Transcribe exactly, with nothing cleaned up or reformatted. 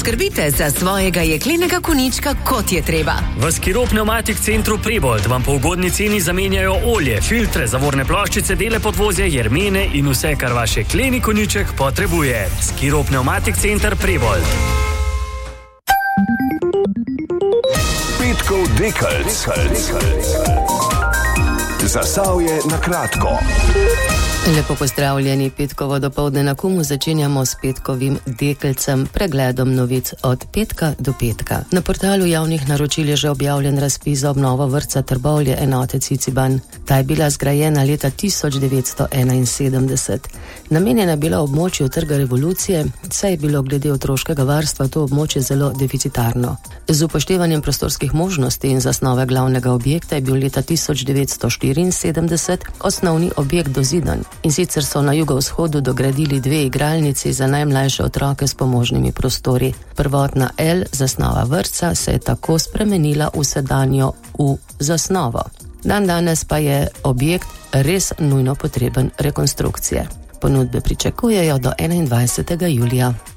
poskrbite za svojega jeklenega konjička, kot je treba. V Skiro Pneumatik Centru Prebold vam po ugodni ceni zamenjajo olje, filtre, zavorne ploščice, dele podvozja, jermene in vse, kar vaš jekleni konjiček potrebuje. Skiro Pneumatik Center Prebold. Petkov dekelc. Zasavje na kratko. Lepo pozdravljeni, petkovo dopoldne na Kumu začenjamo s petkovim dekelcem, pregledom novic od petka do petka. Na portalu javnih naročil je že objavljen razpis za obnovo vrtca Trbovlje enote Ciciban. Ta je bila zgrajena leta tisoč devetsto enainsedemdeset. Namenjena je bila območju Trga Revolucije, saj je bilo glede otroškega varstva to območje zelo deficitarno. Z upoštevanjem prostorskih možnosti in zasnove glavnega objekta je bil leta tisoč devetsto štiriinsedemdeset osnovni objekt dozidan. In sicer so na jugovzhodu dogradili dve igralnici za najmlajše otroke s pomožnimi prostori. Prvotna L zasnova vrtca se je tako spremenila v sedanjo U zasnovo. Dan danes pa je objekt res nujno potreben rekonstrukcije. Ponudbe pričakujejo do enaindvajsetega julija.